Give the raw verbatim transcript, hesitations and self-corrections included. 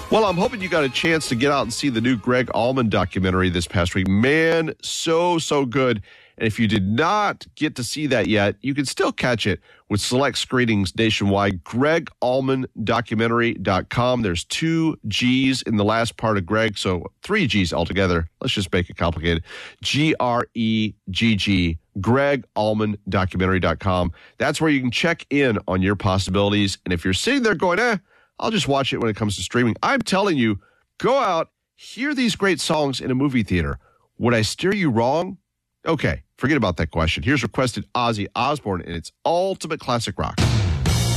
Well, I'm hoping you got a chance to get out and see the new Greg Allman documentary this past week. Man, so, so good. And if you did not get to see that yet, you can still catch it with select screenings nationwide. Greg Allman Documentary dot com. There's two G's in the last part of Greg, so three G's altogether. Let's just make it complicated. G R E G G. Greg Allman Documentary dot com. That's where you can check in on your possibilities. And if you're sitting there going, eh, I'll just watch it when it comes to streaming, I'm telling you, go out, hear these great songs in a movie theater. Would I steer you wrong? Okay, forget about that question. Here's requested Ozzy Osbourne and its ultimate classic rock.